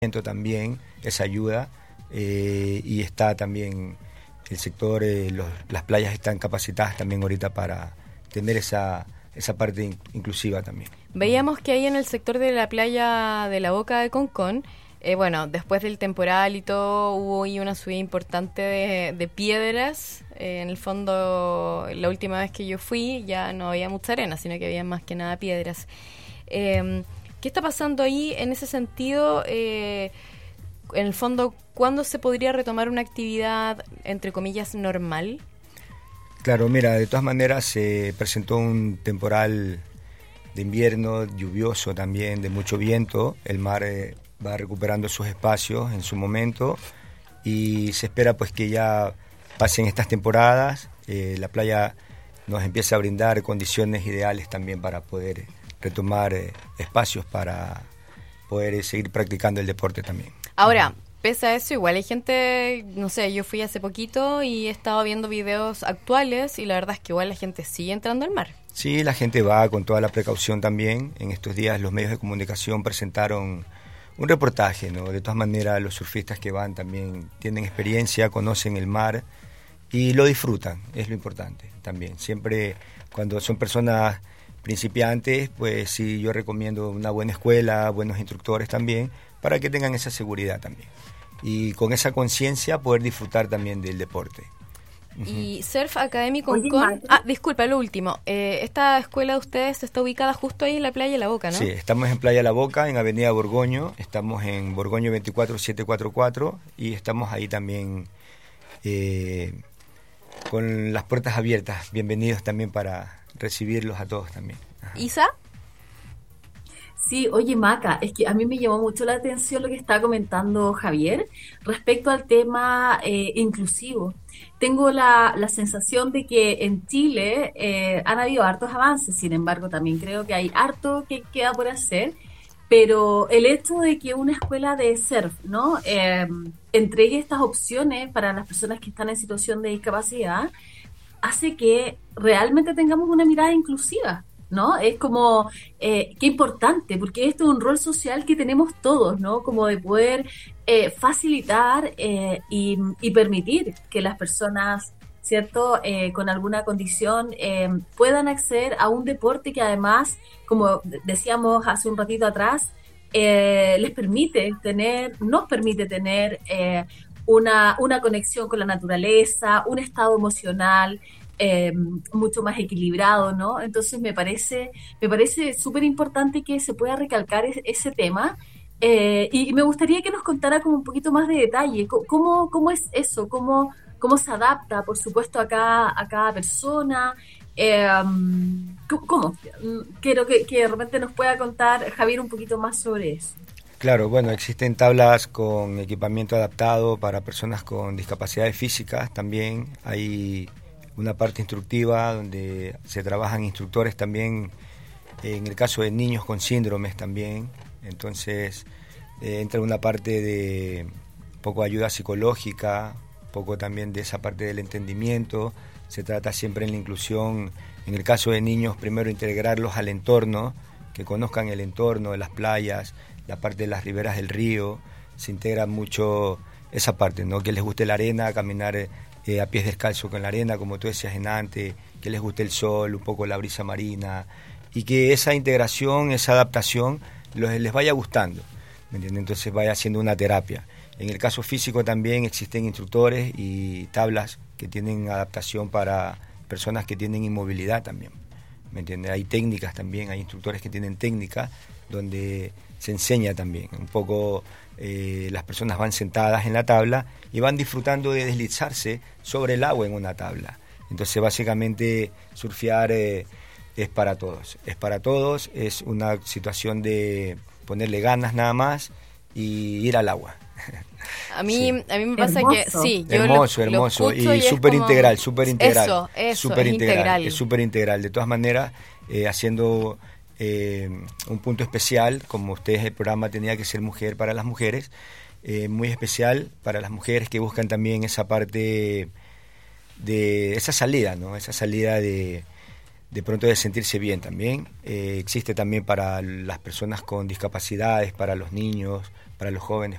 también, esa ayuda, y está también el sector, las playas están capacitadas también ahorita para tener esa parte inclusiva también. Veíamos que ahí en el sector de la playa de la Boca de Concón, bueno, después del temporal y todo, hubo ahí una subida importante de piedras. En el fondo, la última vez que yo fui ya no había mucha arena, sino que había más que nada piedras. ¿Qué está pasando ahí en ese sentido? En el fondo, ¿cuándo se podría retomar una actividad, entre comillas, normal? Claro, mira, de todas maneras se presentó un temporal de invierno lluvioso también, de mucho viento. El mar va recuperando sus espacios en su momento y se espera pues que ya pasen estas temporadas, la playa nos empieza a brindar condiciones ideales también para poder retomar espacios para poder seguir practicando el deporte también. Ahora, pese a eso, igual hay gente, no sé, yo fui hace poquito y he estado viendo videos actuales y la verdad es que igual la gente sigue entrando al mar. Sí, la gente va con toda la precaución también. En estos días los medios de comunicación presentaron un reportaje, ¿no? De todas maneras, los surfistas que van también tienen experiencia, conocen el mar y lo disfrutan, es lo importante también. Siempre cuando son personas principiantes, pues sí, yo recomiendo una buena escuela, buenos instructores también, para que tengan esa seguridad también. Y con esa conciencia poder disfrutar también del deporte. Y Surf Academy Concón, disculpa, lo último, esta escuela de ustedes está ubicada justo ahí en la playa de La Boca, ¿no? Sí, estamos en Playa La Boca, en Avenida Borgoño, estamos en Borgoño 24744 y estamos ahí también con las puertas abiertas. Bienvenidos también para recibirlos a todos también. Ajá. ¿Isa? Sí, oye Maca, es que a mí me llamó mucho la atención lo que estaba comentando Javier respecto al tema inclusivo. Tengo la sensación de que en Chile han habido hartos avances, sin embargo también creo que hay harto que queda por hacer, pero el hecho de que una escuela de surf, ¿no? Entregue estas opciones para las personas que están en situación de discapacidad hace que realmente tengamos una mirada inclusiva, ¿no? Es como, qué importante, porque esto es un rol social que tenemos todos, ¿no? Como de poder facilitar y permitir que las personas, ¿cierto?, con alguna condición puedan acceder a un deporte que además, como decíamos hace un ratito atrás, nos permite tener una conexión con la naturaleza, un estado emocional mucho más equilibrado, ¿no? Entonces me parece súper importante que se pueda recalcar ese tema y me gustaría que nos contara como un poquito más de detalle, cómo es eso, cómo se adapta, por supuesto, a cada persona, ¿cómo? Quiero que de repente nos pueda contar, Javier, un poquito más sobre eso. Claro, bueno, existen tablas con equipamiento adaptado para personas con discapacidades físicas, también hay una parte instructiva donde se trabajan instructores también, en el caso de niños con síndromes también, entonces entra una parte de poco ayuda psicológica, poco también de esa parte del entendimiento, se trata siempre en la inclusión, en el caso de niños, primero integrarlos al entorno, que conozcan el entorno de las playas, la parte de las riberas del río, se integra mucho esa parte, ¿no? Que les guste la arena, caminar a pies descalzos con la arena, como tú decías en antes, que les guste el sol, un poco la brisa marina, y que esa integración, esa adaptación les vaya gustando, ¿me entiendes? Entonces vaya siendo una terapia. En el caso físico también existen instructores y tablas que tienen adaptación para personas que tienen inmovilidad también, ¿me entiendes? Hay técnicas también, hay instructores que tienen técnicas donde se enseña también un poco. Las personas van sentadas en la tabla y van disfrutando de deslizarse sobre el agua en una tabla. Entonces básicamente surfear es para todos, es una situación de ponerle ganas nada más y ir al agua. A mí me pasa hermoso. Que sí, yo hermoso lo y súper integral, súper integral. Eso, súper es integral. Es súper integral. De todas maneras, haciendo un punto especial, como ustedes el programa tenía que ser mujer para las mujeres, muy especial para las mujeres que buscan también esa parte de esa salida, ¿no? Esa salida de de pronto de sentirse bien también. Existe también para las personas con discapacidades, para los niños, para los jóvenes.